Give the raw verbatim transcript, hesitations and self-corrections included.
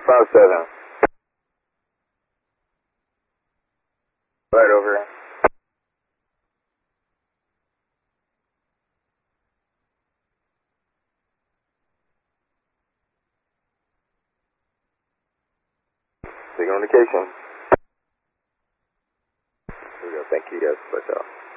five seven. Right over. Signal indication. There we go. Thank you guys. Let's go.